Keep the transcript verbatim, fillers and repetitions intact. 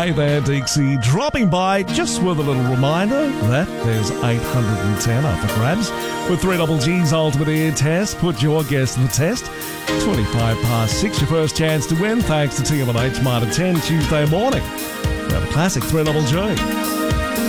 Hey there, Dixie. Dropping by just with a little reminder that there's eight hundred ten up for grabs. With three double G's Ultimate Ear Test, put your guess to the test. twenty-five past six, your first chance to win, thanks to T M and H Martin ten Tuesday morning. Now the classic three double G.